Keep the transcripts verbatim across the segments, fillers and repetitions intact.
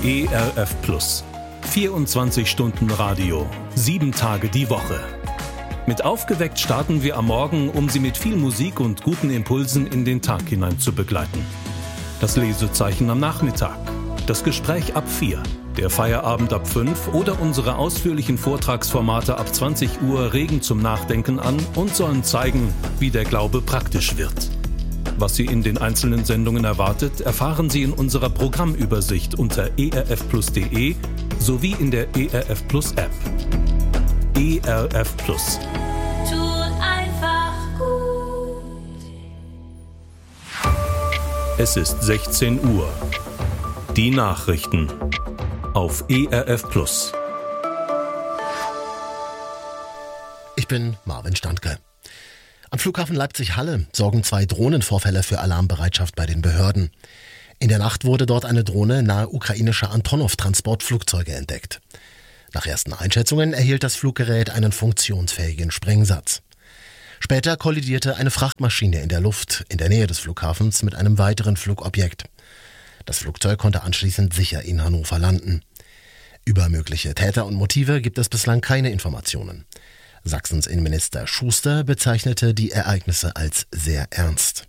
E R F Plus. vierundzwanzig Stunden Radio, sieben Tage die Woche. Mit Aufgeweckt starten wir am Morgen, um Sie mit viel Musik und guten Impulsen in den Tag hinein zu begleiten. Das Lesezeichen am Nachmittag, das Gespräch ab vier, der Feierabend ab fünf oder unsere ausführlichen Vortragsformate ab zwanzig Uhr regen zum Nachdenken an und sollen zeigen, wie der Glaube praktisch wird. Was Sie in den einzelnen Sendungen erwartet, erfahren Sie in unserer Programmübersicht unter e r f plus punkt d e sowie in der E R F Plus App. E R F Plus. Tut einfach gut. Es ist sechzehn Uhr. Die Nachrichten auf E R F Plus. Ich bin Marvin Standke. Am Flughafen Leipzig-Halle sorgen zwei Drohnenvorfälle für Alarmbereitschaft bei den Behörden. In der Nacht wurde dort eine Drohne nahe ukrainischer Antonov-Transportflugzeuge entdeckt. Nach ersten Einschätzungen erhielt das Fluggerät einen funktionsfähigen Sprengsatz. Später kollidierte eine Frachtmaschine in der Luft in der Nähe des Flughafens mit einem weiteren Flugobjekt. Das Flugzeug konnte anschließend sicher in Hannover landen. Über mögliche Täter und Motive gibt es bislang keine Informationen. Sachsens Innenminister Schuster bezeichnete die Ereignisse als sehr ernst.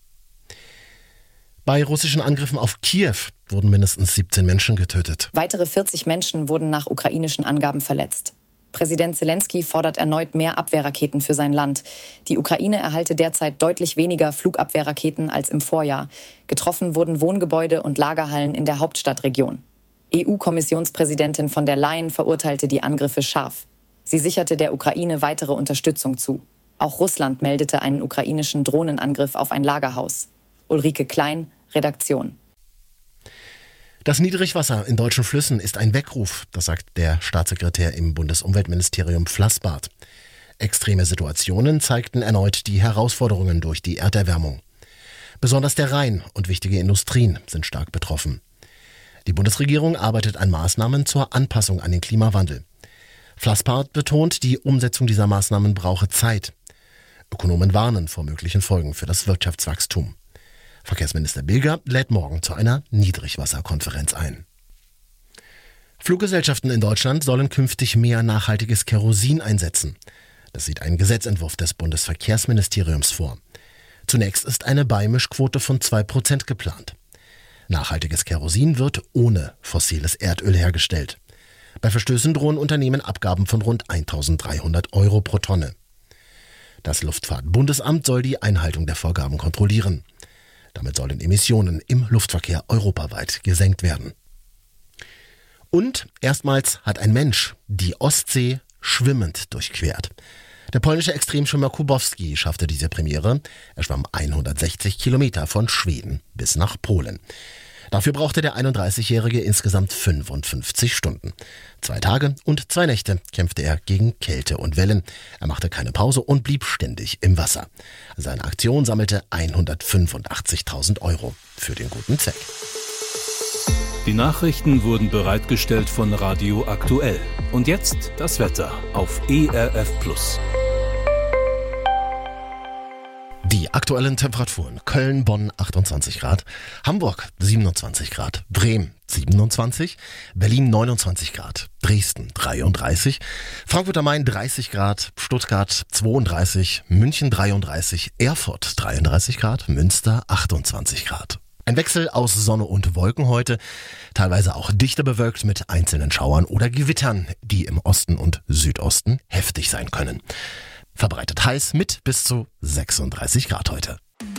Bei russischen Angriffen auf Kiew wurden mindestens siebzehn Menschen getötet. Weitere vierzig Menschen wurden nach ukrainischen Angaben verletzt. Präsident Zelensky fordert erneut mehr Abwehrraketen für sein Land. Die Ukraine erhalte derzeit deutlich weniger Flugabwehrraketen als im Vorjahr. Getroffen wurden Wohngebäude und Lagerhallen in der Hauptstadtregion. E U-Kommissionspräsidentin von der Leyen verurteilte die Angriffe scharf. Sie sicherte der Ukraine weitere Unterstützung zu. Auch Russland meldete einen ukrainischen Drohnenangriff auf ein Lagerhaus. Ulrike Klein, Redaktion. Das Niedrigwasser in deutschen Flüssen ist ein Weckruf, das sagt der Staatssekretär im Bundesumweltministerium Flassbart. Extreme Situationen zeigten erneut die Herausforderungen durch die Erderwärmung. Besonders der Rhein und wichtige Industrien sind stark betroffen. Die Bundesregierung arbeitet an Maßnahmen zur Anpassung an den Klimawandel. Flassbart betont, die Umsetzung dieser Maßnahmen brauche Zeit. Ökonomen warnen vor möglichen Folgen für das Wirtschaftswachstum. Verkehrsminister Bilger lädt morgen zu einer Niedrigwasserkonferenz ein. Fluggesellschaften in Deutschland sollen künftig mehr nachhaltiges Kerosin einsetzen. Das sieht ein Gesetzentwurf des Bundesverkehrsministeriums vor. Zunächst ist eine Beimischquote von zwei Prozent geplant. Nachhaltiges Kerosin wird ohne fossiles Erdöl hergestellt. Bei Verstößen drohen Unternehmen Abgaben von rund eintausenddreihundert Euro pro Tonne. Das Luftfahrtbundesamt soll die Einhaltung der Vorgaben kontrollieren. Damit sollen Emissionen im Luftverkehr europaweit gesenkt werden. Und erstmals hat ein Mensch die Ostsee schwimmend durchquert. Der polnische Extremschwimmer Kubowski schaffte diese Premiere. Er schwamm hundertsechzig Kilometer von Schweden bis nach Polen. Dafür brauchte der einunddreißigjährige insgesamt fünfundfünfzig Stunden. Zwei Tage und zwei Nächte kämpfte er gegen Kälte und Wellen. Er machte keine Pause und blieb ständig im Wasser. Seine Aktion sammelte hundertfünfundachtzigtausend Euro für den guten Zweck. Die Nachrichten wurden bereitgestellt von Radio Aktuell. Und jetzt das Wetter auf E R F Plus. Die aktuellen Temperaturen: Köln, Bonn achtundzwanzig Grad, Hamburg siebenundzwanzig Grad, Bremen siebenundzwanzig, Berlin neunundzwanzig Grad, Dresden dreiunddreißig, Frankfurt am Main dreißig Grad, Stuttgart zweiunddreißig, München dreiunddreißig, Erfurt dreiunddreißig Grad, Münster achtundzwanzig Grad. Ein Wechsel aus Sonne und Wolken heute, teilweise auch dichter bewölkt mit einzelnen Schauern oder Gewittern, die im Osten und Südosten heftig sein können. Verbreitet heiß mit bis zu sechsunddreißig Grad heute.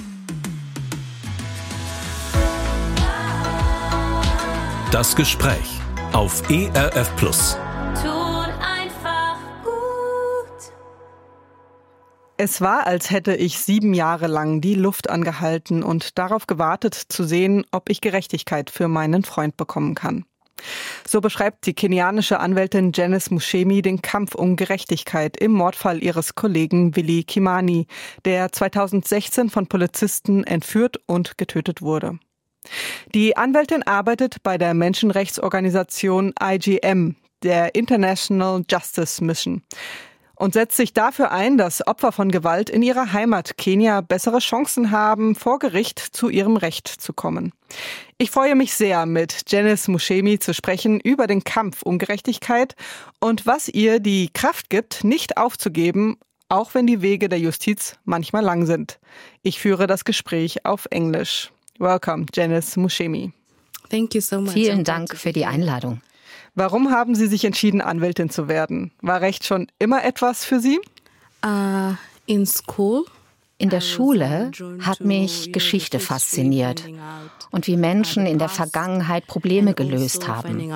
Das Gespräch auf E R F Plus. Tut einfach gut. Es war, als hätte ich sieben Jahre lang die Luft angehalten und darauf gewartet zu sehen, ob ich Gerechtigkeit für meinen Freund bekommen kann. So beschreibt die kenianische Anwältin Janice Muchemi den Kampf um Gerechtigkeit im Mordfall ihres Kollegen Willy Kimani, der zweitausendsechzehn von Polizisten entführt und getötet wurde. Die Anwältin arbeitet bei der Menschenrechtsorganisation I G M, der International Justice Mission. und setzt sich dafür ein, dass Opfer von Gewalt in ihrer Heimat Kenia bessere Chancen haben, vor Gericht zu ihrem Recht zu kommen. Ich freue mich sehr, mit Janice Muchemi zu sprechen über den Kampf um Gerechtigkeit und was ihr die Kraft gibt, nicht aufzugeben, auch wenn die Wege der Justiz manchmal lang sind. Ich führe das Gespräch auf Englisch. Welcome, Janice Muchemi. Thank you so much. Vielen Dank für die Einladung. Warum haben Sie sich entschieden, Anwältin zu werden? War Recht schon immer etwas für Sie? Uh, in school. In der Schule hat mich Geschichte fasziniert und wie Menschen in der Vergangenheit Probleme gelöst haben.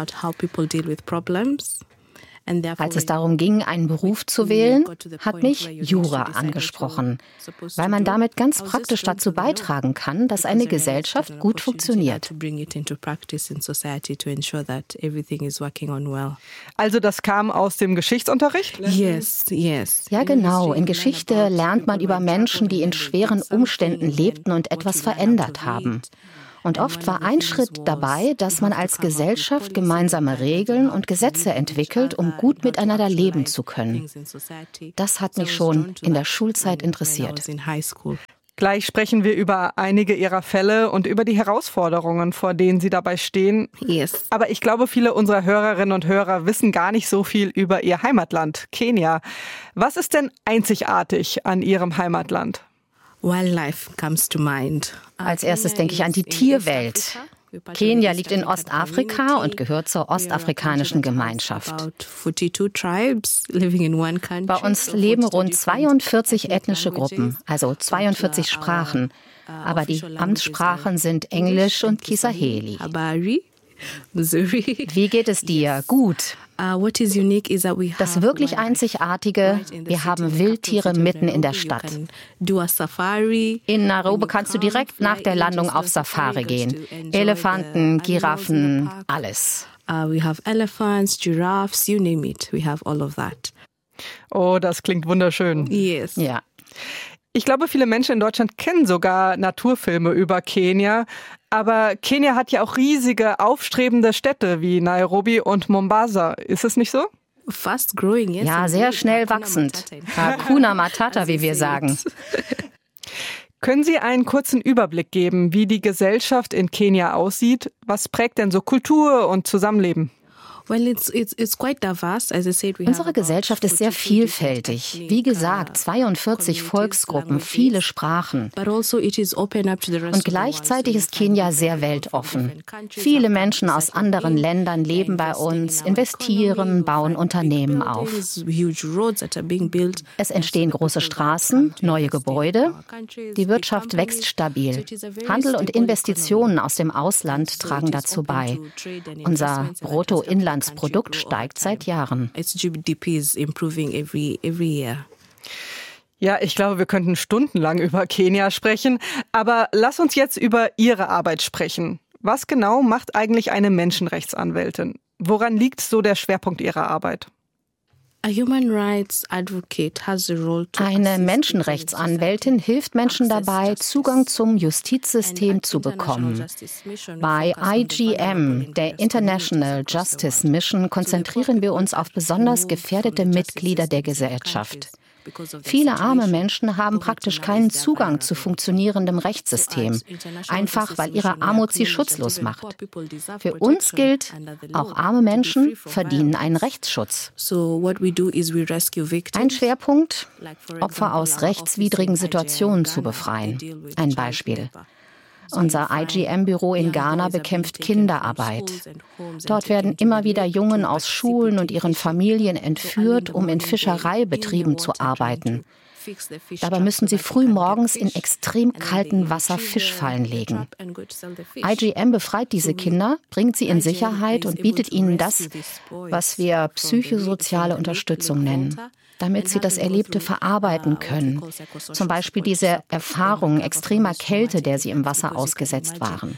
Als es darum ging, einen Beruf zu wählen, hat mich Jura angesprochen, weil man damit ganz praktisch dazu beitragen kann, dass eine Gesellschaft gut funktioniert. Also das kam aus dem Geschichtsunterricht? Yes, yes. Ja, genau. In Geschichte lernt man über Menschen, die in schweren Umständen lebten und etwas verändert haben. Und oft war ein Schritt dabei, dass man als Gesellschaft gemeinsame Regeln und Gesetze entwickelt, um gut miteinander leben zu können. Das hat mich schon in der Schulzeit interessiert. Gleich sprechen wir über einige Ihrer Fälle und über die Herausforderungen, vor denen Sie dabei stehen. Yes. Aber ich glaube, viele unserer Hörerinnen und Hörer wissen gar nicht so viel über Ihr Heimatland, Kenia. Was ist denn einzigartig an Ihrem Heimatland? Wildlife comes to mind. Als erstes denke ich an die Tierwelt. Kenia liegt in Ostafrika und gehört zur ostafrikanischen Gemeinschaft. Bei uns leben rund zweiundvierzig ethnische Gruppen, also zweiundvierzig Sprachen. Aber die Amtssprachen sind Englisch und Kiswahili. Wie geht es dir? Gut. Das wirklich Einzigartige, wir haben Wildtiere mitten in der Stadt. In Nairobi kannst du direkt nach der Landung auf Safari gehen. Elefanten, Giraffen, alles. Oh, das klingt wunderschön. Yes. Ja. Ich glaube, viele Menschen in Deutschland kennen sogar Naturfilme über Kenia. Aber Kenia hat ja auch riesige, aufstrebende Städte wie Nairobi und Mombasa. Ist es nicht so? Fast growing, yes. Ja, sehr schnell wachsend. Hakuna Matata, wie wir sagen. Können Sie einen kurzen Überblick geben, wie die Gesellschaft in Kenia aussieht? Was prägt denn so Kultur und Zusammenleben? Unsere Gesellschaft ist sehr vielfältig. Wie gesagt, zweiundvierzig Volksgruppen, viele Sprachen. Und gleichzeitig ist Kenia sehr weltoffen. Viele Menschen aus anderen Ländern leben bei uns, investieren, bauen Unternehmen auf. Es entstehen große Straßen, neue Gebäude. Die Wirtschaft wächst stabil. Handel und Investitionen aus dem Ausland tragen dazu bei. Unser Bruttoinlandsprodukt Das Produkt steigt seit Jahren. Ja, ich glaube, wir könnten stundenlang über Kenia sprechen. Aber lass uns jetzt über Ihre Arbeit sprechen. Was genau macht eigentlich eine Menschenrechtsanwältin? Woran liegt so der Schwerpunkt Ihrer Arbeit? Eine Menschenrechtsanwältin hilft Menschen dabei, Zugang zum Justizsystem zu bekommen. Bei I G M, der International Justice Mission, konzentrieren wir uns auf besonders gefährdete Mitglieder der Gesellschaft. Viele arme Menschen haben praktisch keinen Zugang zu funktionierendem Rechtssystem, einfach weil ihre Armut sie schutzlos macht. Für uns gilt, auch arme Menschen verdienen einen Rechtsschutz. Ein Schwerpunkt, Opfer aus rechtswidrigen Situationen zu befreien. Ein Beispiel. Unser I G M-Büro in Ghana bekämpft Kinderarbeit. Dort werden immer wieder Jungen aus Schulen und ihren Familien entführt, um in Fischereibetrieben zu arbeiten. Dabei müssen sie früh morgens in extrem kaltem Wasser Fischfallen legen. I G M befreit diese Kinder, bringt sie in Sicherheit und bietet ihnen das, was wir psychosoziale Unterstützung nennen, damit sie das Erlebte verarbeiten können. Zum Beispiel diese Erfahrung extremer Kälte, der sie im Wasser ausgesetzt waren.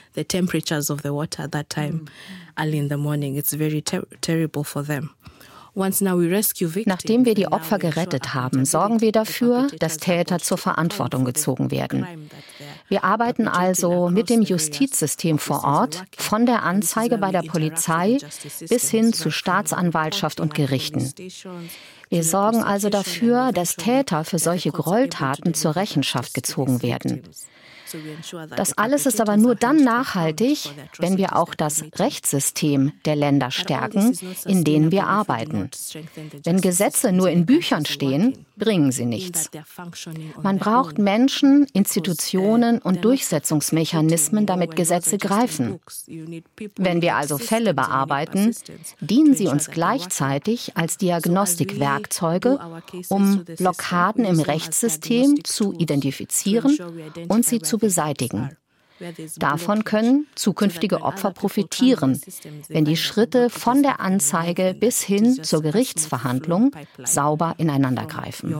Nachdem wir die Opfer gerettet haben, sorgen wir dafür, dass Täter zur Verantwortung gezogen werden. Wir arbeiten also mit dem Justizsystem vor Ort, von der Anzeige bei der Polizei bis hin zu Staatsanwaltschaft und Gerichten. Wir sorgen also dafür, dass Täter für solche Gräueltaten zur Rechenschaft gezogen werden. Das alles ist aber nur dann nachhaltig, wenn wir auch das Rechtssystem der Länder stärken, in denen wir arbeiten. Wenn Gesetze nur in Büchern stehen, bringen sie nichts. Man braucht Menschen, Institutionen und Durchsetzungsmechanismen, damit Gesetze greifen. Wenn wir also Fälle bearbeiten, dienen sie uns gleichzeitig als Diagnostikwerkzeuge, um Blockaden im Rechtssystem zu identifizieren und sie zu beseitigen. Davon können zukünftige Opfer profitieren, wenn die Schritte von der Anzeige bis hin zur Gerichtsverhandlung sauber ineinandergreifen.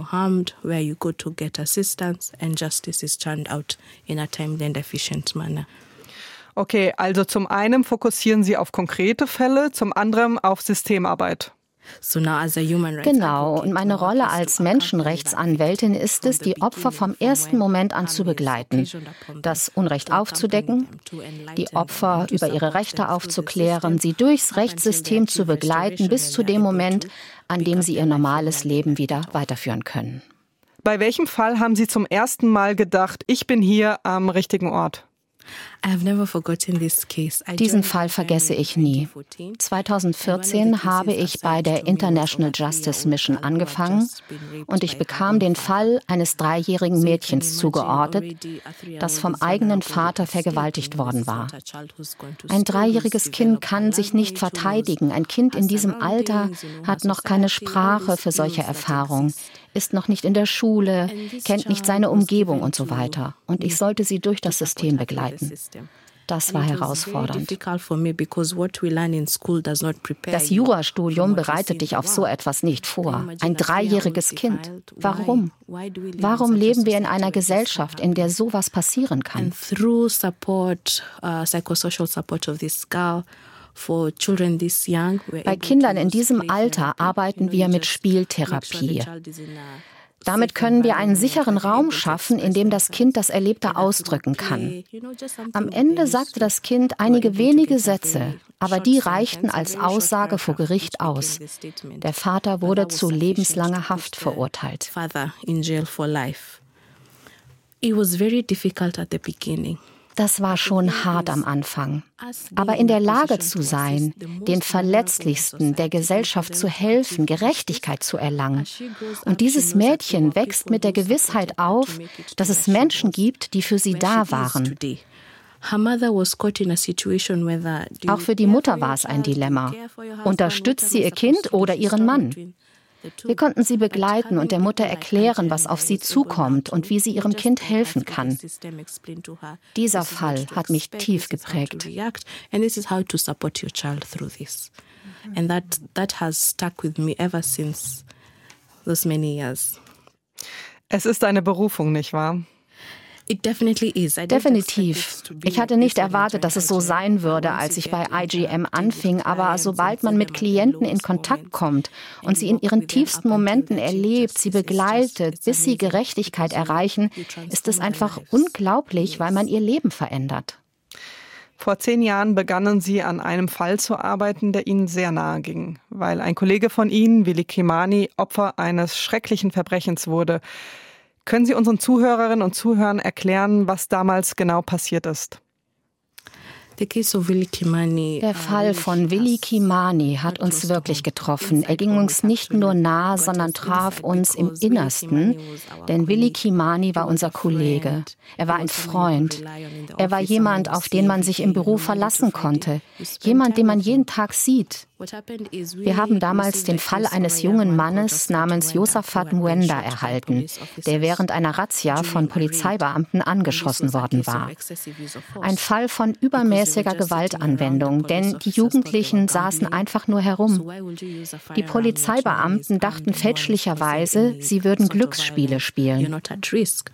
Okay, also zum einen fokussieren Sie auf konkrete Fälle, zum anderen auf Systemarbeit. Genau, und meine Rolle als Menschenrechtsanwältin ist es, die Opfer vom ersten Moment an zu begleiten, das Unrecht aufzudecken, die Opfer über ihre Rechte aufzuklären, sie durchs Rechtssystem zu begleiten, bis zu dem Moment, an dem sie ihr normales Leben wieder weiterführen können. Bei welchem Fall haben Sie zum ersten Mal gedacht, ich bin hier am richtigen Ort? Diesen Fall vergesse ich nie. zweitausendvierzehn habe ich bei der International Justice Mission angefangen und ich bekam den Fall eines dreijährigen Mädchens zugeordnet, das vom eigenen Vater vergewaltigt worden war. Ein dreijähriges Kind kann sich nicht verteidigen. Ein Kind in diesem Alter hat noch keine Sprache für solche Erfahrungen, ist noch nicht in der Schule, kennt nicht seine Umgebung und so weiter. Und ich sollte sie durch das System begleiten. Das war herausfordernd. Das Jurastudium bereitet dich auf so etwas nicht vor. Ein dreijähriges Kind. Warum? Warum leben wir in einer Gesellschaft, in der sowas passieren kann? Bei Kindern in diesem Alter arbeiten wir mit Spieltherapie. Damit können wir einen sicheren Raum schaffen, in dem das Kind das Erlebte ausdrücken kann. Am Ende sagte das Kind einige wenige Sätze, aber die reichten als Aussage vor Gericht aus. Der Vater wurde zu lebenslanger Haft verurteilt. Das war schon hart am Anfang. Aber in der Lage zu sein, den Verletzlichsten der Gesellschaft zu helfen, Gerechtigkeit zu erlangen. Und dieses Mädchen wächst mit der Gewissheit auf, dass es Menschen gibt, die für sie da waren. Auch für die Mutter war es ein Dilemma. Unterstützt sie ihr Kind oder ihren Mann? Wir konnten sie begleiten und der Mutter erklären, was auf sie zukommt und wie sie ihrem Kind helfen kann. Dieser Fall hat mich tief geprägt. Es ist eine Berufung, nicht wahr? Definitiv. Ich hatte nicht erwartet, dass es so sein würde, als ich bei I G M anfing, aber sobald man mit Klienten in Kontakt kommt und sie in ihren tiefsten Momenten erlebt, sie begleitet, bis sie Gerechtigkeit erreichen, ist es einfach unglaublich, weil man ihr Leben verändert. Vor zehn Jahren begannen Sie an einem Fall zu arbeiten, der Ihnen sehr nahe ging, weil ein Kollege von Ihnen, Willy Kimani, Opfer eines schrecklichen Verbrechens wurde. Können Sie unseren Zuhörerinnen und Zuhörern erklären, was damals genau passiert ist? Der Fall von Willy Kimani hat uns wirklich getroffen. Er ging uns nicht nur nahe, sondern traf uns im Innersten. Denn Willy Kimani war unser Kollege. Er war ein Freund. Er war jemand, auf den man sich im Büro verlassen konnte. Jemand, den man jeden Tag sieht. Wir haben damals den Fall eines jungen Mannes namens Josaphat Mwenda erhalten, der während einer Razzia von Polizeibeamten angeschossen worden war. Ein Fall von übermäßiger Gewaltanwendung, denn die Jugendlichen saßen einfach nur herum. Die Polizeibeamten dachten fälschlicherweise, sie würden Glücksspiele spielen.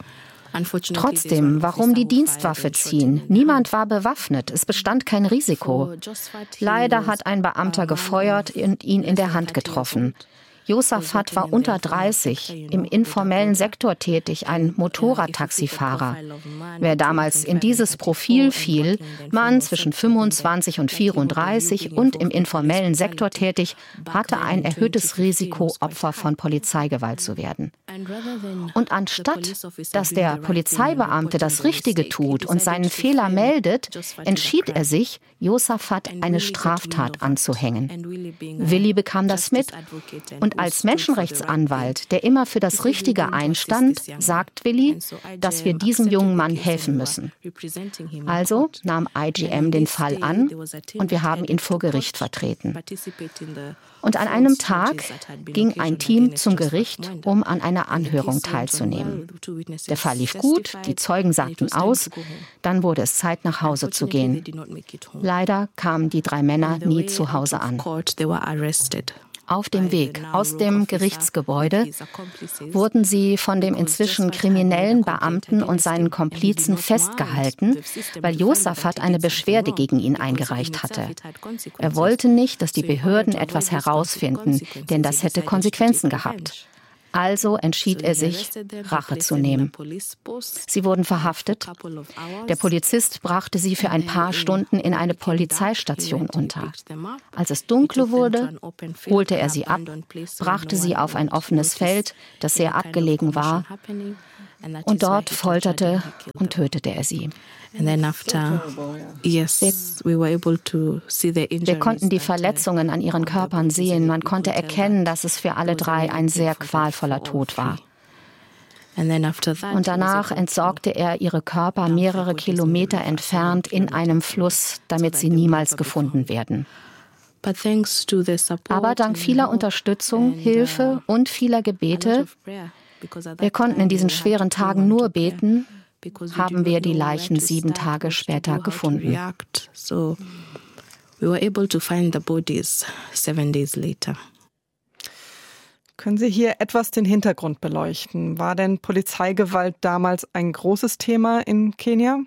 Trotzdem, warum die Dienstwaffe ziehen? Niemand war bewaffnet, es bestand kein Risiko. Leider hat ein Beamter gefeuert und ihn in der Hand getroffen. Josaphat war unter dreißig, im informellen Sektor tätig, ein Motorradtaxifahrer. Wer damals in dieses Profil fiel, Mann zwischen fünfundzwanzig und vierunddreißig und im informellen Sektor tätig, hatte ein erhöhtes Risiko, Opfer von Polizeigewalt zu werden. Und anstatt, dass der Polizeibeamte das Richtige tut und seinen Fehler meldet, entschied er sich, Josaphat eine Straftat anzuhängen. Willi bekam das mit und als Menschenrechtsanwalt, der immer für das Richtige einstand, sagt Willi, dass wir diesem jungen Mann helfen müssen. Also nahm I G M den Fall an und wir haben ihn vor Gericht vertreten. Und an einem Tag ging ein Team zum Gericht, um an einer Anhörung teilzunehmen. Der Fall lief gut, die Zeugen sagten aus, dann wurde es Zeit, nach Hause zu gehen. Leider kamen die drei Männer nie zu Hause an. Auf dem Weg aus dem Gerichtsgebäude wurden sie von dem inzwischen kriminellen Beamten und seinen Komplizen festgehalten, weil Josaphat eine Beschwerde gegen ihn eingereicht hatte. Er wollte nicht, dass die Behörden etwas herausfinden, denn das hätte Konsequenzen gehabt. Also entschied er sich, Rache zu nehmen. Sie wurden verhaftet. Der Polizist brachte sie für ein paar Stunden in eine Polizeistation unter. Als es dunkel wurde, holte er sie ab, brachte sie auf ein offenes Feld, das sehr abgelegen war, und dort folterte und tötete er sie. Wir konnten die Verletzungen an ihren Körpern sehen. Man konnte erkennen, dass es für alle drei ein sehr qualvoller Tod war. Und danach entsorgte er ihre Körper mehrere Kilometer entfernt in einem Fluss, damit sie niemals gefunden werden. Aber dank vieler Unterstützung, Hilfe und vieler Gebete, wir konnten in diesen schweren Tagen nur beten, haben wir die Leichen sieben Tage später gefunden. Können Sie hier etwas den Hintergrund beleuchten? War denn Polizeigewalt damals ein großes Thema in Kenia?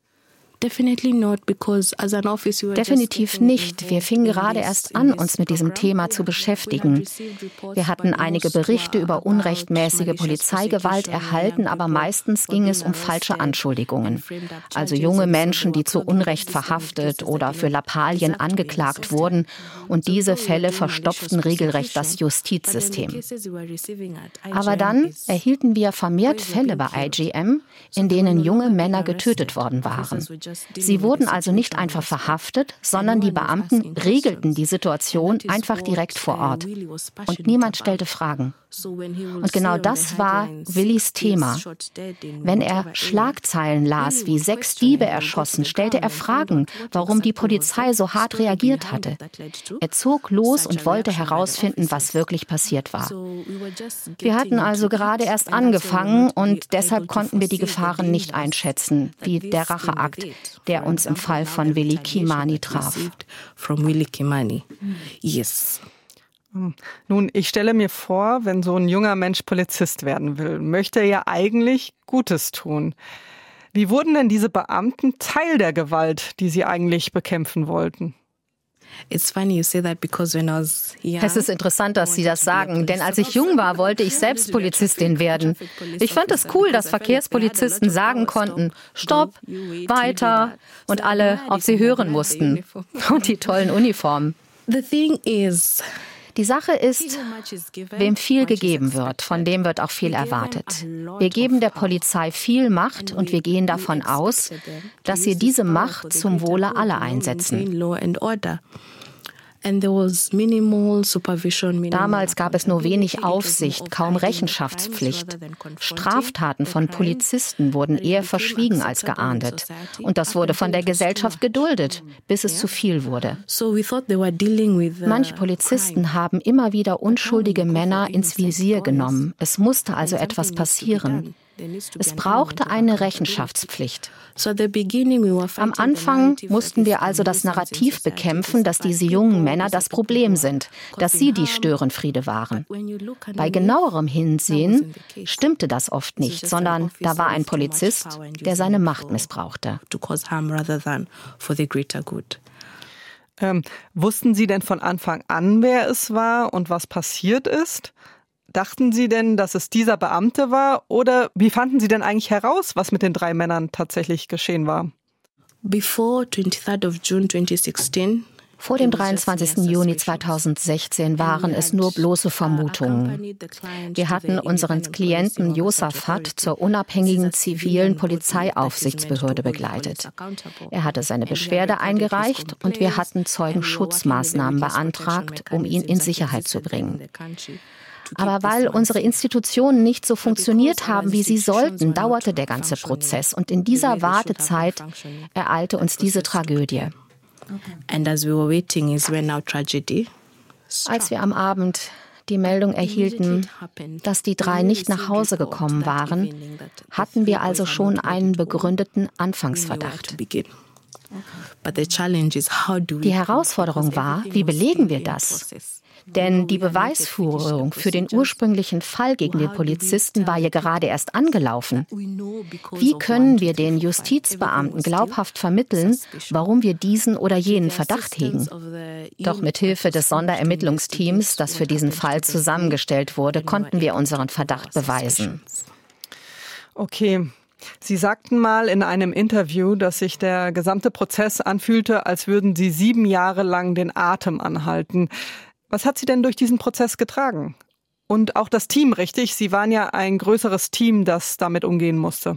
Definitiv nicht. Wir fingen gerade erst an, uns mit diesem Thema zu beschäftigen. Wir hatten einige Berichte über unrechtmäßige Polizeigewalt erhalten, aber meistens ging es um falsche Anschuldigungen. Also junge Menschen, die zu Unrecht verhaftet oder für Lappalien angeklagt wurden. Und diese Fälle verstopften regelrecht das Justizsystem. Aber dann erhielten wir vermehrt Fälle bei I G M, in denen junge Männer getötet worden waren. Sie wurden also nicht einfach verhaftet, sondern die Beamten regelten die Situation einfach direkt vor Ort. Und niemand stellte Fragen. Und genau das war Willis Thema. Wenn er Schlagzeilen las, wie sechs Diebe erschossen, stellte er Fragen, warum die Polizei so hart reagiert hatte. Er zog los und wollte herausfinden, was wirklich passiert war. Wir hatten also gerade erst angefangen und deshalb konnten wir die Gefahren nicht einschätzen, wie der Racheakt, der uns im Fall von Willy Kimani traf. Nun, ich stelle mir vor, wenn so ein junger Mensch Polizist werden will, möchte er ja eigentlich Gutes tun. Wie wurden denn diese Beamten Teil der Gewalt, die sie eigentlich bekämpfen wollten? Es ist interessant, dass Sie das sagen, denn als ich jung war, wollte ich selbst Polizistin werden. Ich fand es cool, dass Verkehrspolizisten sagen konnten, Stopp, weiter, und alle auf sie hören mussten. Und die tollen Uniformen. Die Sache ist, wem viel gegeben wird, von dem wird auch viel erwartet. Wir geben der Polizei viel Macht und wir gehen davon aus, dass sie diese Macht zum Wohle aller einsetzen. Damals gab es nur wenig Aufsicht, kaum Rechenschaftspflicht. Straftaten von Polizisten wurden eher verschwiegen als geahndet. Und das wurde von der Gesellschaft geduldet, bis es zu viel wurde. Manche Polizisten haben immer wieder unschuldige Männer ins Visier genommen. Es musste also etwas passieren. Es brauchte eine Rechenschaftspflicht. Am Anfang mussten wir also das Narrativ bekämpfen, dass diese jungen Männer das Problem sind, dass sie die Störenfriede waren. Bei genauerem Hinsehen stimmte das oft nicht, sondern da war ein Polizist, der seine Macht missbrauchte. Ähm, wussten Sie denn von Anfang an, wer es war und was passiert ist? Dachten Sie denn, dass es dieser Beamte war? Oder wie fanden Sie denn eigentlich heraus, was mit den drei Männern tatsächlich geschehen war? Before twenty-third of June twenty sixteen, Vor dem dreiundzwanzigsten Juni zweitausendsechzehn waren es nur bloße Vermutungen. Wir hatten unseren Klienten Josaphat zur unabhängigen zivilen Polizeiaufsichtsbehörde begleitet. Er hatte seine Beschwerde eingereicht und wir hatten Zeugenschutzmaßnahmen beantragt, um ihn in Sicherheit zu bringen. Aber weil unsere Institutionen nicht so funktioniert haben, wie sie sollten, dauerte der ganze Prozess. Und in dieser Wartezeit ereilte uns diese Tragödie. Als wir am Abend die Meldung erhielten, dass die drei nicht nach Hause gekommen waren, hatten wir also schon einen begründeten Anfangsverdacht. Die Herausforderung war, wie belegen wir das? Denn die Beweisführung für den ursprünglichen Fall gegen den Polizisten war ja gerade erst angelaufen. Wie können wir den Justizbeamten glaubhaft vermitteln, warum wir diesen oder jenen Verdacht hegen? Doch mit Hilfe des Sonderermittlungsteams, das für diesen Fall zusammengestellt wurde, konnten wir unseren Verdacht beweisen. Okay. Sie sagten mal in einem Interview, dass sich der gesamte Prozess anfühlte, als würden Sie sieben Jahre lang den Atem anhalten. Was hat Sie denn durch diesen Prozess getragen? Und auch das Team, richtig? Sie waren ja ein größeres Team, das damit umgehen musste.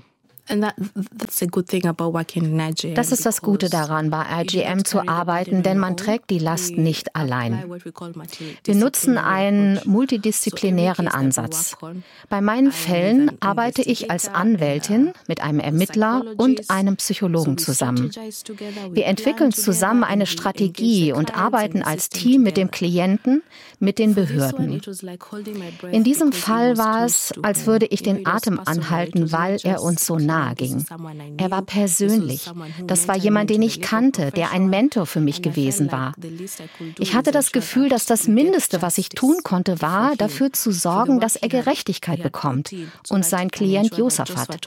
Das ist das Gute daran, bei I G M zu arbeiten, denn man trägt die Last nicht allein. Wir nutzen einen multidisziplinären Ansatz. Bei meinen Fällen arbeite ich als Anwältin mit einem Ermittler und einem Psychologen zusammen. Wir entwickeln zusammen eine Strategie und arbeiten als Team mit dem Klienten, mit den Behörden. In diesem Fall war es, als würde ich den Atem anhalten, weil er uns so nahe ging. Er war persönlich. Das war jemand, den ich kannte, der ein Mentor für mich gewesen war. Ich hatte das Gefühl, dass das Mindeste, was ich tun konnte, war, dafür zu sorgen, dass er Gerechtigkeit bekommt und sein Klient Josaphat.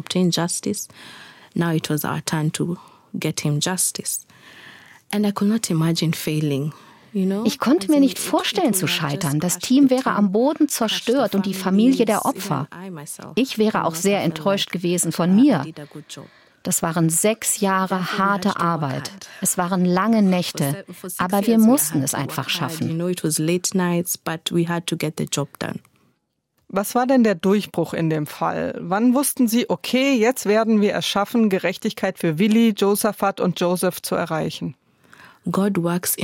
Now it was our turn to get him justice. And I could not imagine failing. Ich konnte mir nicht vorstellen zu scheitern. Das Team wäre am Boden zerstört und die Familie der Opfer. Ich wäre auch sehr enttäuscht gewesen von mir. Das waren sechs Jahre harte Arbeit. Es waren lange Nächte, aber wir mussten es einfach schaffen. Was war denn der Durchbruch in dem Fall? Wann wussten Sie, okay, jetzt werden wir es schaffen, Gerechtigkeit für Willi, Josaphat und Joseph zu erreichen? Gott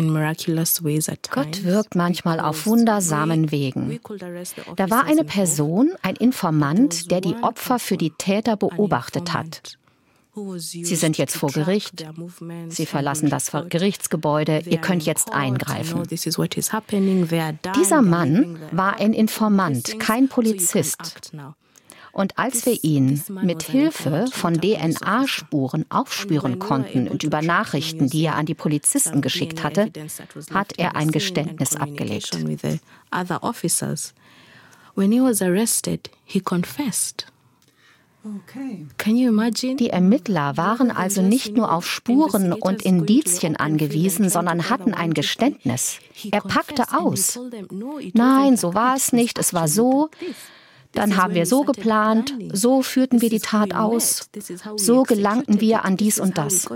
wirkt manchmal auf wundersamen Wegen. Da war eine Person, ein Informant, der die Opfer für die Täter beobachtet hat. Sie sind jetzt vor Gericht. Sie verlassen das Gerichtsgebäude. Ihr könnt jetzt eingreifen. Dieser Mann war ein Informant, kein Polizist. Und als wir ihn mit Hilfe von D N A-Spuren aufspüren konnten und über Nachrichten, die er an die Polizisten geschickt hatte, hat er ein Geständnis abgelegt. Die Ermittler waren also nicht nur auf Spuren und Indizien angewiesen, sondern hatten ein Geständnis. Er packte aus. Nein, so war es nicht, es war so. Dann haben wir so geplant, so führten wir die Tat aus, so gelangten wir an dies und das.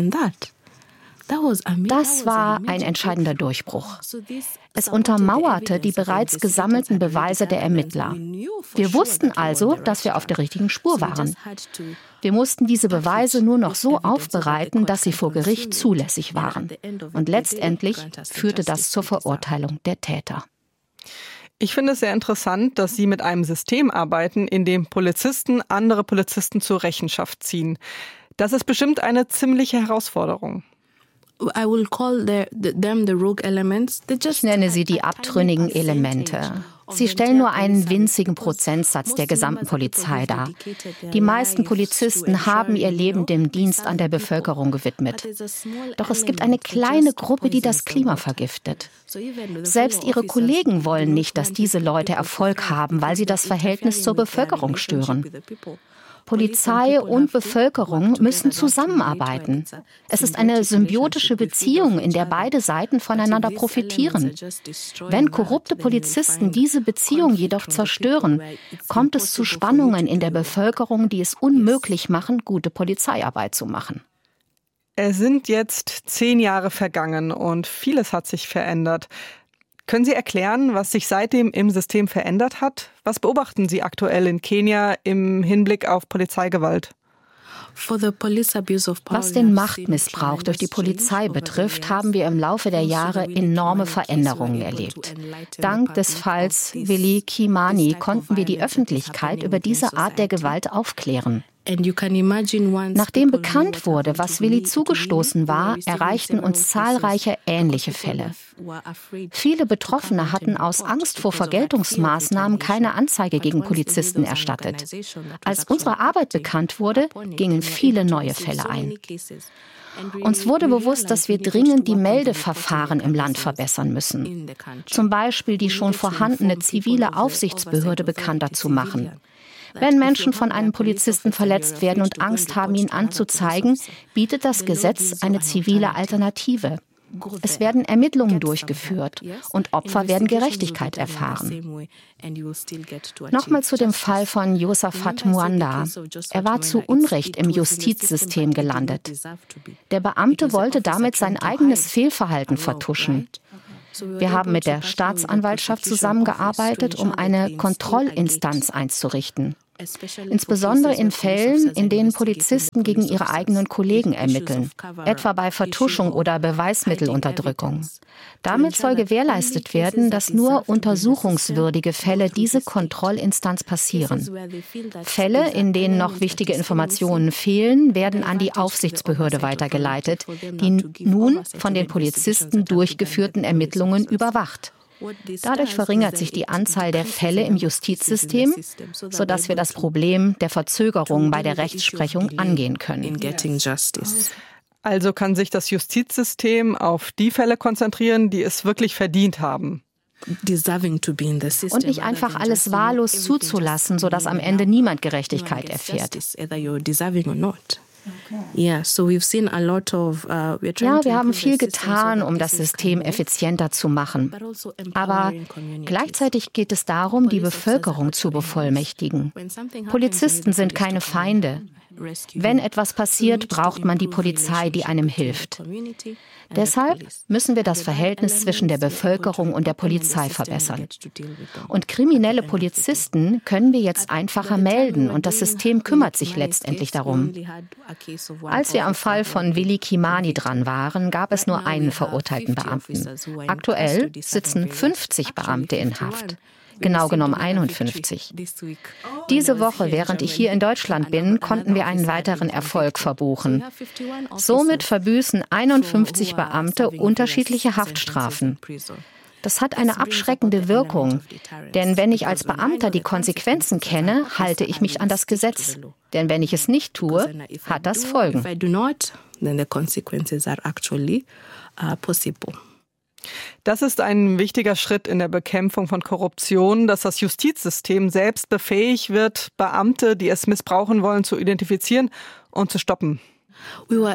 Das war ein entscheidender Durchbruch. Es untermauerte die bereits gesammelten Beweise der Ermittler. Wir wussten also, dass wir auf der richtigen Spur waren. Wir mussten diese Beweise nur noch so aufbereiten, dass sie vor Gericht zulässig waren. Und letztendlich führte das zur Verurteilung der Täter. Ich finde es sehr interessant, dass Sie mit einem System arbeiten, in dem Polizisten andere Polizisten zur Rechenschaft ziehen. Das ist bestimmt eine ziemliche Herausforderung. Ich nenne sie die abtrünnigen Elemente. Sie stellen nur einen winzigen Prozentsatz der gesamten Polizei dar. Die meisten Polizisten haben ihr Leben dem Dienst an der Bevölkerung gewidmet. Doch es gibt eine kleine Gruppe, die das Klima vergiftet. Selbst ihre Kollegen wollen nicht, dass diese Leute Erfolg haben, weil sie das Verhältnis zur Bevölkerung stören. Polizei und Bevölkerung müssen zusammenarbeiten. Es ist eine symbiotische Beziehung, in der beide Seiten voneinander profitieren. Wenn korrupte Polizisten diese Beziehung jedoch zerstören, kommt es zu Spannungen in der Bevölkerung, die es unmöglich machen, gute Polizeiarbeit zu machen. Es sind jetzt zehn Jahre vergangen und vieles hat sich verändert. Können Sie erklären, was sich seitdem im System verändert hat? Was beobachten Sie aktuell in Kenia im Hinblick auf Polizeigewalt? Was den Machtmissbrauch durch die Polizei betrifft, haben wir im Laufe der Jahre enorme Veränderungen erlebt. Dank des Falls Willy Kimani konnten wir die Öffentlichkeit über diese Art der Gewalt aufklären. Nachdem bekannt wurde, was Willy zugestoßen war, erreichten uns zahlreiche ähnliche Fälle. Viele Betroffene hatten aus Angst vor Vergeltungsmaßnahmen keine Anzeige gegen Polizisten erstattet. Als unsere Arbeit bekannt wurde, gingen viele neue Fälle ein. Uns wurde bewusst, dass wir dringend die Meldeverfahren im Land verbessern müssen. Zum Beispiel die schon vorhandene zivile Aufsichtsbehörde bekannter zu machen. Wenn Menschen von einem Polizisten verletzt werden und Angst haben, ihn anzuzeigen, bietet das Gesetz eine zivile Alternative. Es werden Ermittlungen durchgeführt und Opfer werden Gerechtigkeit erfahren. Nochmal zu dem Fall von Josaphat Muanda. Er war zu Unrecht im Justizsystem gelandet. Der Beamte wollte damit sein eigenes Fehlverhalten vertuschen. Wir haben mit der Staatsanwaltschaft zusammengearbeitet, um eine Kontrollinstanz einzurichten. Insbesondere in Fällen, in denen Polizisten gegen ihre eigenen Kollegen ermitteln, etwa bei Vertuschung oder Beweismittelunterdrückung. Damit soll gewährleistet werden, dass nur untersuchungswürdige Fälle diese Kontrollinstanz passieren. Fälle, in denen noch wichtige Informationen fehlen, werden an die Aufsichtsbehörde weitergeleitet, die nun von den Polizisten durchgeführten Ermittlungen überwacht. Dadurch verringert sich die Anzahl der Fälle im Justizsystem, sodass wir das Problem der Verzögerung bei der Rechtsprechung angehen können. Also kann sich das Justizsystem auf die Fälle konzentrieren, die es wirklich verdient haben. Und nicht einfach alles wahllos zuzulassen, sodass am Ende niemand Gerechtigkeit erfährt. Ja, wir haben viel getan, um das System effizienter zu machen. Aber gleichzeitig geht es darum, die Bevölkerung zu bevollmächtigen. Polizisten sind keine Feinde. Wenn etwas passiert, braucht man die Polizei, die einem hilft. Deshalb müssen wir das Verhältnis zwischen der Bevölkerung und der Polizei verbessern. Und kriminelle Polizisten können wir jetzt einfacher melden und das System kümmert sich letztendlich darum. Als wir am Fall von Willy Kimani dran waren, gab es nur einen verurteilten Beamten. Aktuell sitzen fünfzig Beamte in Haft. Genau genommen einundfünfzig. Diese Woche, während ich hier in Deutschland bin, konnten wir einen weiteren Erfolg verbuchen. Somit verbüßen einundfünfzig Beamte unterschiedliche Haftstrafen. Das hat eine abschreckende Wirkung, denn wenn ich als Beamter die Konsequenzen kenne, halte ich mich an das Gesetz. Denn wenn ich es nicht tue, hat das Folgen. Das ist ein wichtiger Schritt in der Bekämpfung von Korruption, dass das Justizsystem selbst befähigt wird, Beamte, die es missbrauchen wollen, zu identifizieren und zu stoppen. Wir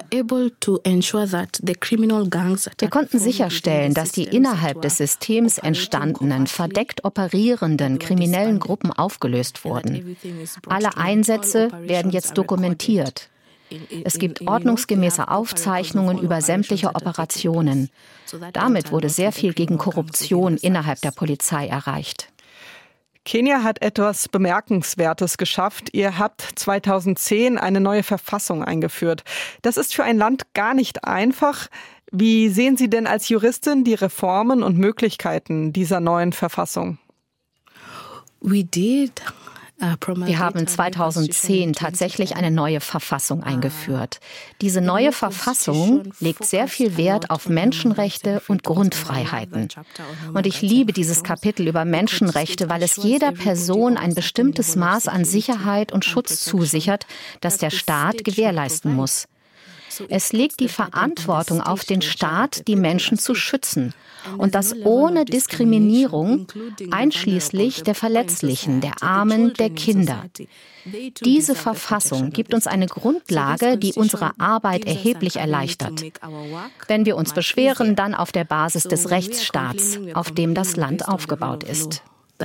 konnten sicherstellen, dass die innerhalb des Systems entstandenen, verdeckt operierenden kriminellen Gruppen aufgelöst wurden. Alle Einsätze werden jetzt dokumentiert. Es gibt ordnungsgemäße Aufzeichnungen über sämtliche Operationen. Damit wurde sehr viel gegen Korruption innerhalb der Polizei erreicht. Kenia hat etwas Bemerkenswertes geschafft. Ihr habt zweitausendzehn eine neue Verfassung eingeführt. Das ist für ein Land gar nicht einfach. Wie sehen Sie denn als Juristin die Reformen und Möglichkeiten dieser neuen Verfassung? We did Wir haben zweitausendzehn tatsächlich eine neue Verfassung eingeführt. Diese neue Verfassung legt sehr viel Wert auf Menschenrechte und Grundfreiheiten. Und ich liebe dieses Kapitel über Menschenrechte, weil es jeder Person ein bestimmtes Maß an Sicherheit und Schutz zusichert, das der Staat gewährleisten muss. Es legt die Verantwortung auf den Staat, die Menschen zu schützen. Und das ohne Diskriminierung, einschließlich der Verletzlichen, der Armen, der Kinder. Diese Verfassung gibt uns eine Grundlage, die unsere Arbeit erheblich erleichtert. Wenn wir uns beschweren, dann auf der Basis des Rechtsstaats, auf dem das Land aufgebaut ist.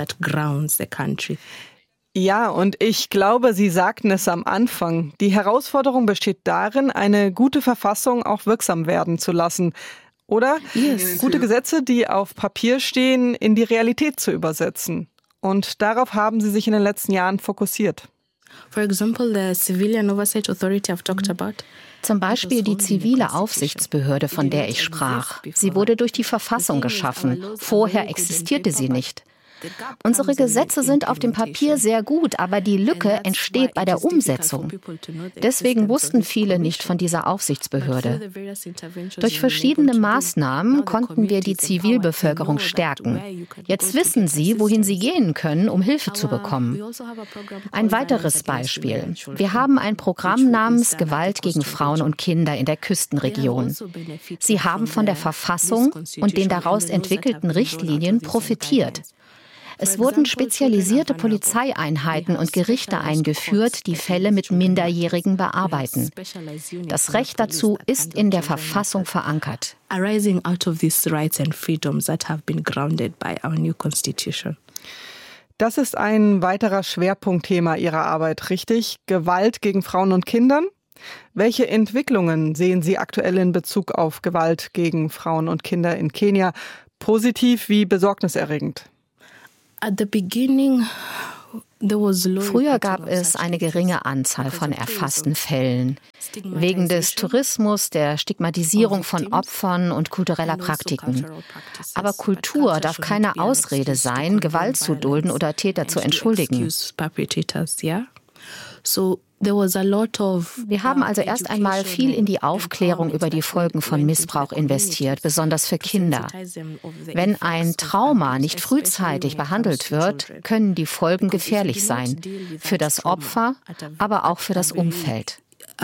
Ja, und ich glaube, Sie sagten es am Anfang. Die Herausforderung besteht darin, eine gute Verfassung auch wirksam werden zu lassen. Oder yes. gute Gesetze, die auf Papier stehen, in die Realität zu übersetzen. Und darauf haben Sie sich in den letzten Jahren fokussiert. For example, the Civilian Oversight Authority I've talked about. Zum Beispiel die zivile Aufsichtsbehörde, von der ich sprach. Sie wurde durch die Verfassung geschaffen. Vorher existierte sie nicht. Unsere Gesetze sind auf dem Papier sehr gut, aber die Lücke entsteht bei der Umsetzung. Deswegen wussten viele nicht von dieser Aufsichtsbehörde. Durch verschiedene Maßnahmen konnten wir die Zivilbevölkerung stärken. Jetzt wissen sie, wohin sie gehen können, um Hilfe zu bekommen. Ein weiteres Beispiel. Wir haben ein Programm namens Gewalt gegen Frauen und Kinder in der Küstenregion. Sie haben von der Verfassung und den daraus entwickelten Richtlinien profitiert. Es wurden spezialisierte Polizeieinheiten und Gerichte eingeführt, die Fälle mit Minderjährigen bearbeiten. Das Recht dazu ist in der Verfassung verankert. Arising out of these rights and freedoms that have been grounded by our new constitution. Das ist ein weiterer Schwerpunktthema Ihrer Arbeit, richtig? Gewalt gegen Frauen und Kindern? Welche Entwicklungen sehen Sie aktuell in Bezug auf Gewalt gegen Frauen und Kinder in Kenia, positiv wie besorgniserregend? Früher gab es eine geringe Anzahl von erfassten Fällen, wegen des Tourismus, der Stigmatisierung von Opfern und kultureller Praktiken. Aber Kultur darf keine Ausrede sein, Gewalt zu dulden oder Täter zu entschuldigen. Wir haben also erst einmal viel in die Aufklärung über die Folgen von Missbrauch investiert, besonders für Kinder. Wenn ein Trauma nicht frühzeitig behandelt wird, können die Folgen gefährlich sein, für das Opfer, aber auch für das Umfeld.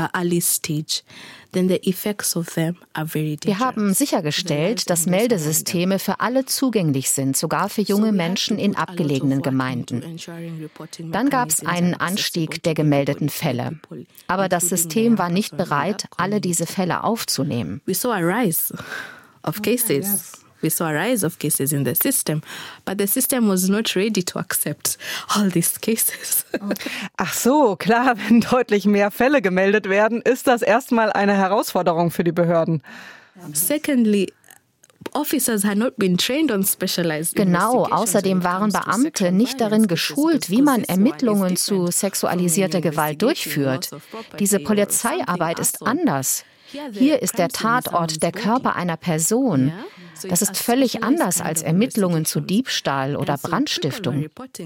Wir haben sichergestellt, dass Meldesysteme für alle zugänglich sind, sogar für junge Menschen in abgelegenen Gemeinden. Dann gab es einen Anstieg der gemeldeten Fälle. Aber das System war nicht bereit, alle diese Fälle aufzunehmen. We saw a rise of cases. We saw a rise of cases in the system, but the system was not ready to accept all these cases. Ach so, klar, wenn deutlich mehr Fälle gemeldet werden, ist das erstmal eine Herausforderung für die Behörden. Secondly, officers had not been trained on specialized Genau, außerdem waren Beamte nicht darin geschult, wie man Ermittlungen zu sexualisierter Gewalt durchführt. Diese Polizeiarbeit ist anders. Hier ist der Tatort der Körper einer Person. Das ist völlig anders als Ermittlungen zu Diebstahl oder Brandstiftung.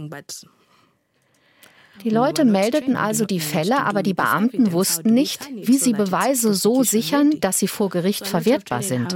Die Leute meldeten also die Fälle, aber die Beamten wussten nicht, wie sie Beweise so sichern, dass sie vor Gericht verwertbar sind.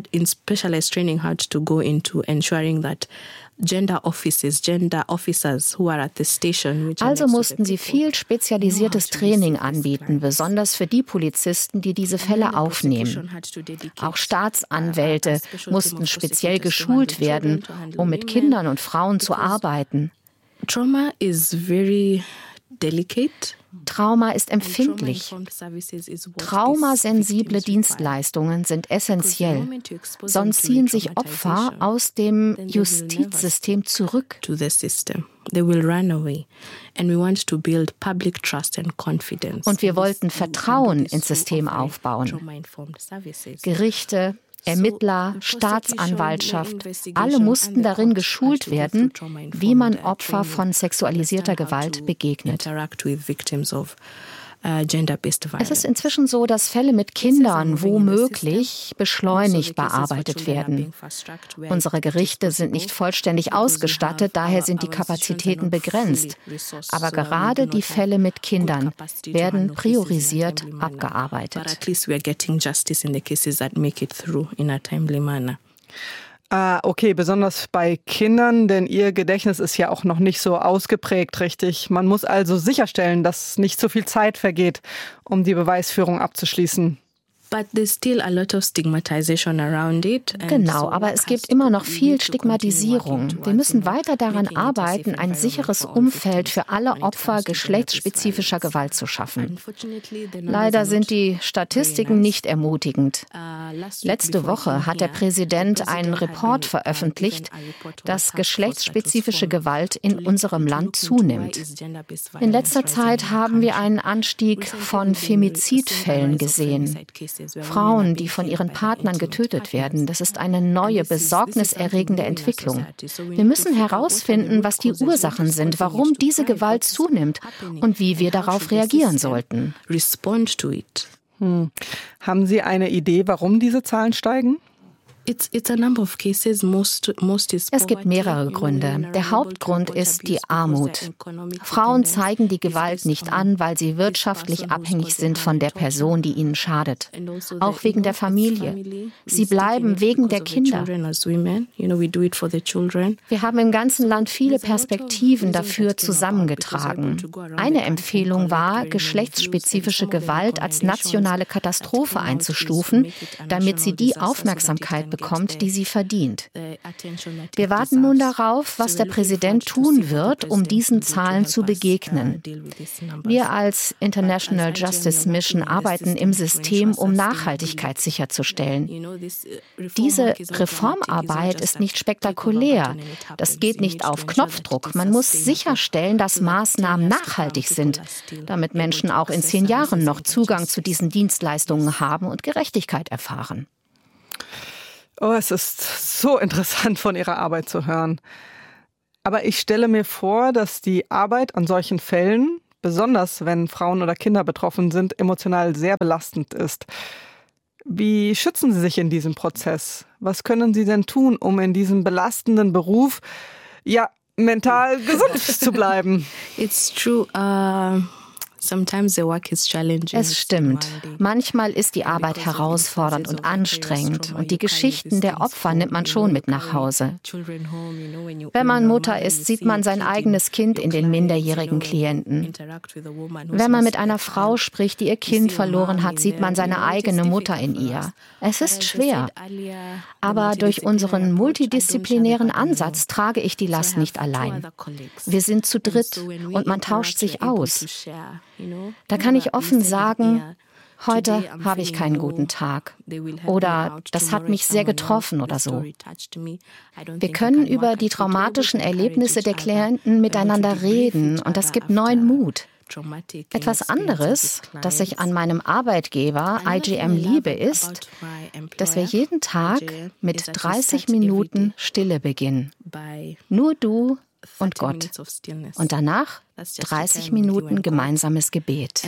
Also mussten sie viel spezialisiertes Training anbieten, besonders für die Polizisten, die diese Fälle aufnehmen. Auch Staatsanwälte mussten speziell geschult werden, um mit Kindern und Frauen zu arbeiten. Trauma is very delicate. Trauma ist empfindlich. Traumasensible Dienstleistungen sind essentiell. Sonst ziehen sich Opfer aus dem Justizsystem zurück. Und wir wollten Vertrauen ins System aufbauen. Gerichte, Ermittler, Staatsanwaltschaft, alle mussten darin geschult werden, wie man Opfer von sexualisierter Gewalt begegnet. Es ist inzwischen so, dass Fälle mit Kindern womöglich beschleunigt bearbeitet werden. Unsere Gerichte sind nicht vollständig ausgestattet, daher sind die Kapazitäten begrenzt. Aber gerade die Fälle mit Kindern werden priorisiert abgearbeitet. Ah, okay, besonders bei Kindern, denn ihr Gedächtnis ist ja auch noch nicht so ausgeprägt, richtig? Man muss also sicherstellen, dass nicht so viel Zeit vergeht, um die Beweisführung abzuschließen. Genau, aber es gibt immer noch viel Stigmatisierung. Wir müssen weiter daran arbeiten, ein sicheres Umfeld für alle Opfer geschlechtsspezifischer Gewalt zu schaffen. Leider sind die Statistiken nicht ermutigend. Letzte Woche hat der Präsident einen Report veröffentlicht, dass geschlechtsspezifische Gewalt in unserem Land zunimmt. In letzter Zeit haben wir einen Anstieg von Femizidfällen gesehen. Frauen, die von ihren Partnern getötet werden, das ist eine neue, besorgniserregende Entwicklung. Wir müssen herausfinden, was die Ursachen sind, warum diese Gewalt zunimmt und wie wir darauf reagieren sollten. Hm. Haben Sie eine Idee, warum diese Zahlen steigen? Es gibt mehrere Gründe. Der Hauptgrund ist die Armut. Frauen zeigen die Gewalt nicht an, weil sie wirtschaftlich abhängig sind von der Person, die ihnen schadet. Auch wegen der Familie. Sie bleiben wegen der Kinder. Wir haben im ganzen Land viele Perspektiven dafür zusammengetragen. Eine Empfehlung war, geschlechtsspezifische Gewalt als nationale Katastrophe einzustufen, damit sie die Aufmerksamkeit bekommt, die sie verdient. Wir warten nun darauf, was der Präsident tun wird, um diesen Zahlen zu begegnen. Wir als International Justice Mission arbeiten im System, um Nachhaltigkeit sicherzustellen. Diese Reformarbeit ist nicht spektakulär. Das geht nicht auf Knopfdruck. Man muss sicherstellen, dass Maßnahmen nachhaltig sind, damit Menschen auch in zehn Jahren noch Zugang zu diesen Dienstleistungen haben und Gerechtigkeit erfahren. Oh, es ist so interessant, von Ihrer Arbeit zu hören. Aber ich stelle mir vor, dass die Arbeit an solchen Fällen, besonders wenn Frauen oder Kinder betroffen sind, emotional sehr belastend ist. Wie schützen Sie sich in diesem Prozess? Was können Sie denn tun, um in diesem belastenden Beruf, ja, mental gesund zu bleiben? It's true. Uh Es stimmt. Manchmal ist die Arbeit herausfordernd und anstrengend und die Geschichten der Opfer nimmt man schon mit nach Hause. Wenn man Mutter ist, sieht man sein eigenes Kind in den minderjährigen Klienten. Wenn man mit einer Frau spricht, die ihr Kind verloren hat, sieht man seine eigene Mutter in ihr. Es ist schwer. Aber durch unseren multidisziplinären Ansatz trage ich die Last nicht allein. Wir sind zu dritt und man tauscht sich aus. Da kann ich offen sagen, heute habe ich keinen guten Tag oder das hat mich sehr getroffen oder so. Wir können über die traumatischen Erlebnisse der Klienten miteinander reden und das gibt neuen Mut. Etwas anderes, das ich an meinem Arbeitgeber I G M liebe, ist, dass wir jeden Tag mit dreißig Minuten Stille beginnen. Nur du und Gott. Und danach dreißig Minuten gemeinsames Gebet.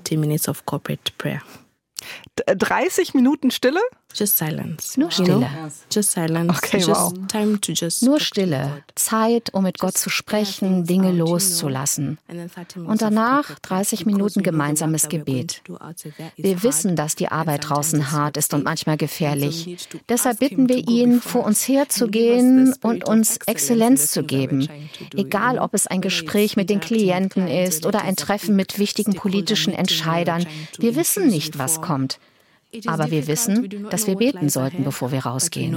dreißig Minuten Stille? Just silence. Nur Stille. Just silence. Okay, just wow. time to just Nur Stille. Zeit, um mit Gott zu sprechen, Dinge loszulassen. Und danach dreißig Minuten gemeinsames Gebet. Wir wissen, dass die Arbeit draußen hart ist und manchmal gefährlich. Deshalb bitten wir ihn, vor uns herzugehen und uns Exzellenz zu geben. Egal, ob es ein Gespräch mit den Klienten ist oder ein Treffen mit wichtigen politischen Entscheidern. Wir wissen nicht, was kommt. Aber wir wissen, dass wir beten sollten, bevor wir rausgehen.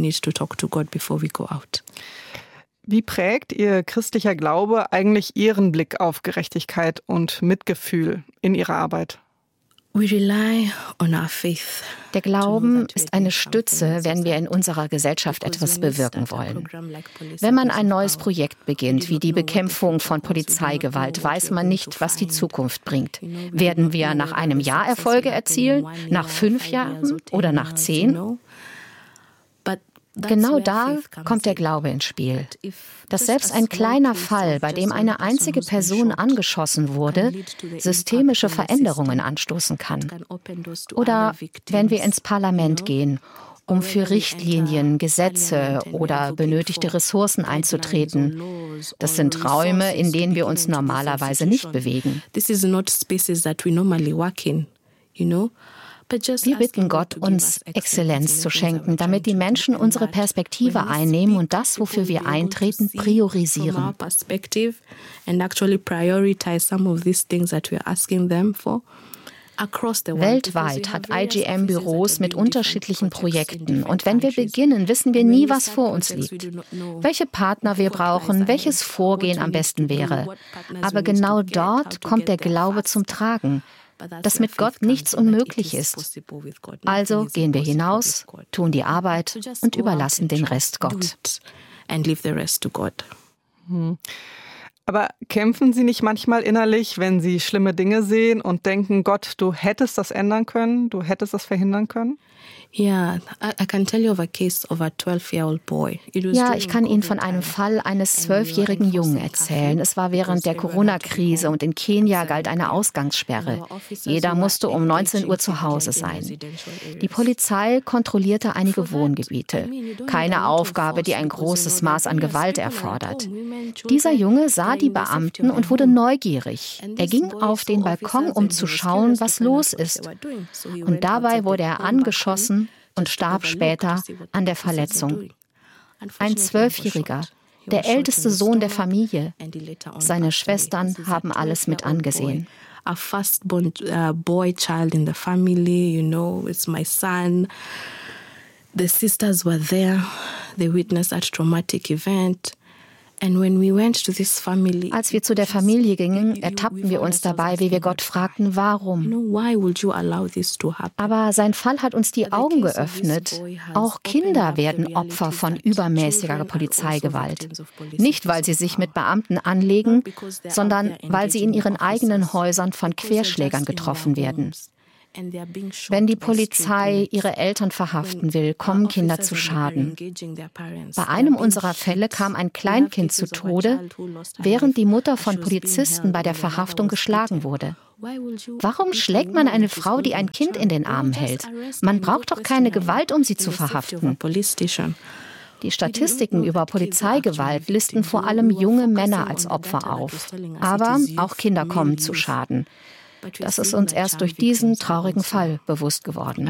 Wie prägt Ihr christlicher Glaube eigentlich Ihren Blick auf Gerechtigkeit und Mitgefühl in Ihrer Arbeit? Der Glauben ist eine Stütze, wenn wir in unserer Gesellschaft etwas bewirken wollen. Wenn man ein neues Projekt beginnt, wie die Bekämpfung von Polizeigewalt, weiß man nicht, was die Zukunft bringt. Werden wir nach einem Jahr Erfolge erzielen, nach fünf Jahren oder nach zehn? Genau da kommt der Glaube ins Spiel. Dass selbst ein kleiner Fall, bei dem eine einzige Person angeschossen wurde, systemische Veränderungen anstoßen kann. Oder wenn wir ins Parlament gehen, um für Richtlinien, Gesetze oder benötigte Ressourcen einzutreten. Das sind Räume, in denen wir uns normalerweise nicht bewegen. Wir bitten Gott, uns Exzellenz zu schenken, damit die Menschen unsere Perspektive einnehmen und das, wofür wir eintreten, priorisieren. Weltweit hat I G M Büros mit unterschiedlichen Projekten und wenn wir beginnen, wissen wir nie, was vor uns liegt. Welche Partner wir brauchen, welches Vorgehen am besten wäre. Aber genau dort kommt der Glaube zum Tragen, dass mit Gott nichts unmöglich ist. Also gehen wir hinaus, tun die Arbeit und überlassen den Rest Gott. Hm. Aber kämpfen Sie nicht manchmal innerlich, wenn Sie schlimme Dinge sehen und denken, Gott, du hättest das ändern können, du hättest das verhindern können? Ja, ich kann Ihnen von einem Fall eines zwölfjährigen Jungen erzählen. Es war während der Corona-Krise und in Kenia galt eine Ausgangssperre. Jeder musste um neunzehn Uhr zu Hause sein. Die Polizei kontrollierte einige Wohngebiete. Keine Aufgabe, die ein großes Maß an Gewalt erfordert. Dieser Junge sah die Beamten und wurde neugierig. Er ging auf den Balkon, um zu schauen, was los ist. Und dabei wurde er angeschossen und starb später an der Verletzung. Ein Zwölfjähriger, der älteste Sohn der Familie. Seine Schwestern haben alles mit angesehen. A firstborn uh, boy child in the family, you know, it's my son. The sisters were there. They witnessed that traumatic event. Als wir zu der Familie gingen, ertappten wir uns dabei, wie wir Gott fragten, warum. Aber sein Fall hat uns die Augen geöffnet. Auch Kinder werden Opfer von übermäßiger Polizeigewalt. Nicht, weil sie sich mit Beamten anlegen, sondern weil sie in ihren eigenen Häusern von Querschlägern getroffen werden. Wenn die Polizei ihre Eltern verhaften will, kommen Kinder zu Schaden. Bei einem unserer Fälle kam ein Kleinkind zu Tode, während die Mutter von Polizisten bei der Verhaftung geschlagen wurde. Warum schlägt man eine Frau, die ein Kind in den Armen hält? Man braucht doch keine Gewalt, um sie zu verhaften. Die Statistiken über Polizeigewalt listen vor allem junge Männer als Opfer auf. Aber auch Kinder kommen zu Schaden. Das ist uns erst durch diesen traurigen Fall bewusst geworden.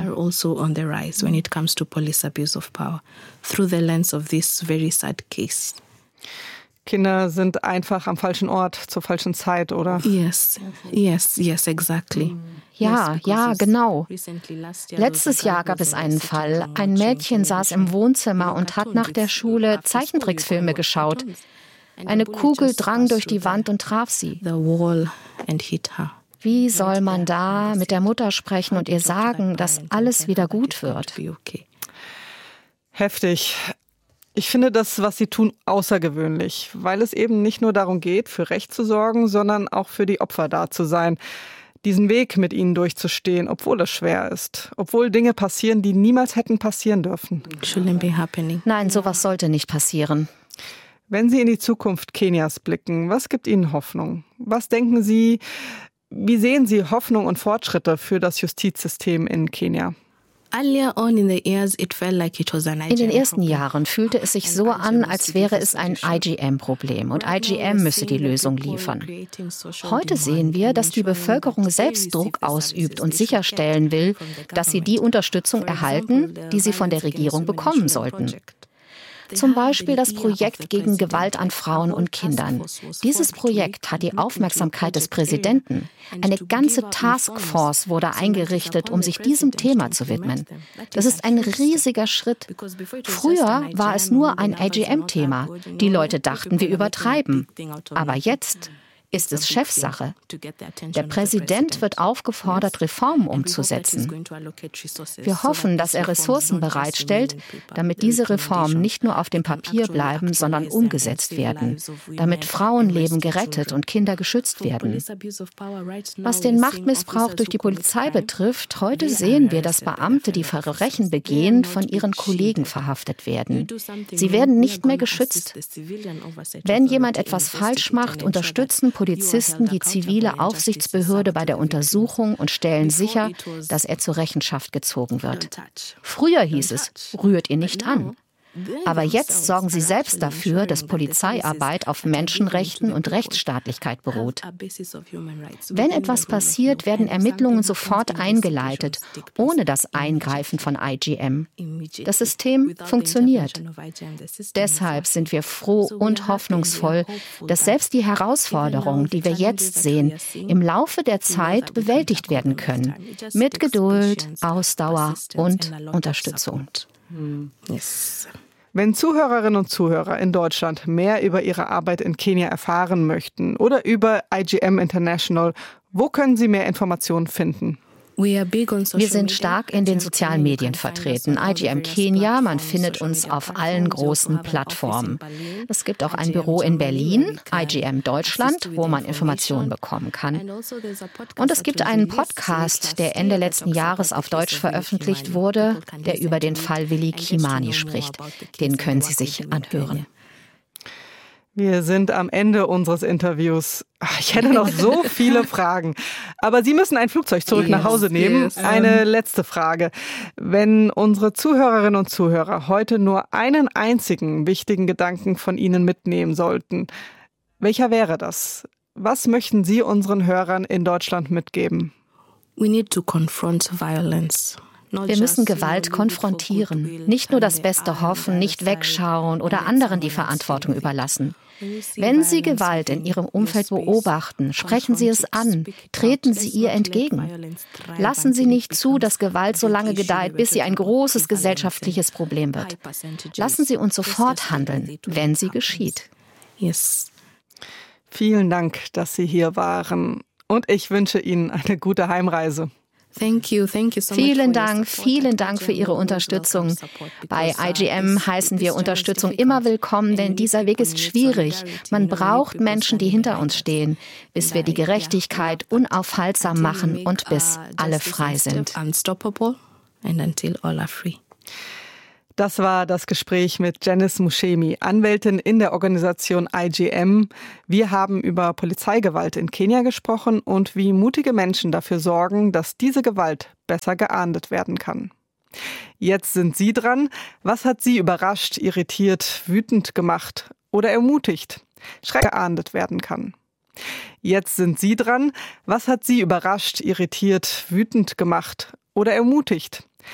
Kinder sind einfach am falschen Ort zur falschen Zeit, oder? Yes, yes, yes, exactly. Ja, ja, genau. Letztes Jahr gab es einen Fall. Ein Mädchen saß im Wohnzimmer und hat nach der Schule Zeichentricksfilme geschaut. Eine Kugel drang durch die Wand und traf sie. Wie soll man da mit der Mutter sprechen und ihr sagen, dass alles wieder gut wird? Heftig. Ich finde das, was Sie tun, außergewöhnlich, weil es eben nicht nur darum geht, für Recht zu sorgen, sondern auch für die Opfer da zu sein. Diesen Weg mit ihnen durchzustehen, obwohl es schwer ist. Obwohl Dinge passieren, die niemals hätten passieren dürfen. Nein, sowas sollte nicht passieren. Wenn Sie in die Zukunft Kenias blicken, was gibt Ihnen Hoffnung? Was denken Sie, wie sehen Sie Hoffnung und Fortschritte für das Justizsystem in Kenia? In den ersten Jahren fühlte es sich so an, als wäre es ein I G M-Problem und I G M müsse die Lösung liefern. Heute sehen wir, dass die Bevölkerung selbst Druck ausübt und sicherstellen will, dass sie die Unterstützung erhalten, die sie von der Regierung bekommen sollten. Zum Beispiel das Projekt gegen Gewalt an Frauen und Kindern. Dieses Projekt hat die Aufmerksamkeit des Präsidenten. Eine ganze Taskforce wurde eingerichtet, um sich diesem Thema zu widmen. Das ist ein riesiger Schritt. Früher war es nur ein I G M-Thema. Die Leute dachten, wir übertreiben. Aber jetzt ist es Chefsache. Der Präsident wird aufgefordert, Reformen umzusetzen. Wir hoffen, dass er Ressourcen bereitstellt, damit diese Reformen nicht nur auf dem Papier bleiben, sondern umgesetzt werden, damit Frauenleben gerettet und Kinder geschützt werden. Was den Machtmissbrauch durch die Polizei betrifft, heute sehen wir, dass Beamte, die Verbrechen begehen, von ihren Kollegen verhaftet werden. Sie werden nicht mehr geschützt. Wenn jemand etwas falsch macht, unterstützen Polizisten die zivile Aufsichtsbehörde bei der Untersuchung und stellen sicher, dass er zur Rechenschaft gezogen wird. Früher hieß es, rührt ihn nicht an. Aber jetzt sorgen sie selbst dafür, dass Polizeiarbeit auf Menschenrechten und Rechtsstaatlichkeit beruht. Wenn etwas passiert, werden Ermittlungen sofort eingeleitet, ohne das Eingreifen von I G M. Das System funktioniert. Deshalb sind wir froh und hoffnungsvoll, dass selbst die Herausforderungen, die wir jetzt sehen, im Laufe der Zeit bewältigt werden können. Mit Geduld, Ausdauer und Unterstützung. Yes. Wenn Zuhörerinnen und Zuhörer in Deutschland mehr über ihre Arbeit in Kenia erfahren möchten oder über I G M International, wo können sie mehr Informationen finden? Wir sind stark in den sozialen Medien vertreten. I G M Kenia, man findet uns auf allen großen Plattformen. Es gibt auch ein Büro in Berlin, I G M Deutschland, wo man Informationen bekommen kann. Und es gibt einen Podcast, der Ende letzten Jahres auf Deutsch veröffentlicht wurde, der über den Fall Willy Kimani spricht. Den können Sie sich anhören. Wir sind am Ende unseres Interviews. Ich hätte noch so viele Fragen. Aber Sie müssen ein Flugzeug zurück yes, nach Hause nehmen. Yes. Eine letzte Frage. Wenn unsere Zuhörerinnen und Zuhörer heute nur einen einzigen wichtigen Gedanken von Ihnen mitnehmen sollten, welcher wäre das? Was möchten Sie unseren Hörern in Deutschland mitgeben? We need to confront violence. Wir müssen Gewalt konfrontieren, nicht nur das Beste hoffen, nicht wegschauen oder anderen die Verantwortung überlassen. Wenn Sie Gewalt in Ihrem Umfeld beobachten, sprechen Sie es an, treten Sie ihr entgegen. Lassen Sie nicht zu, dass Gewalt so lange gedeiht, bis sie ein großes gesellschaftliches Problem wird. Lassen Sie uns sofort handeln, wenn sie geschieht. Yes. Vielen Dank, dass Sie hier waren. Und ich wünsche Ihnen eine gute Heimreise. Thank you, thank you so vielen Dank, vielen Dank für Ihre Unterstützung. Bei I G M heißen wir Unterstützung immer willkommen, denn dieser Weg ist schwierig. Man braucht Menschen, die hinter uns stehen, bis wir die Gerechtigkeit unaufhaltsam machen und bis alle frei sind. Das war das Gespräch mit Janice Muchemi, Anwältin in der Organisation I G M. Wir haben über Polizeigewalt in Kenia gesprochen und wie mutige Menschen dafür sorgen, dass diese Gewalt besser geahndet werden kann. Jetzt sind Sie dran. Was hat Sie überrascht, irritiert, wütend gemacht oder ermutigt? Schreck geahndet werden kann. Jetzt sind Sie dran. Was hat Sie überrascht, irritiert, wütend gemacht oder ermutigt?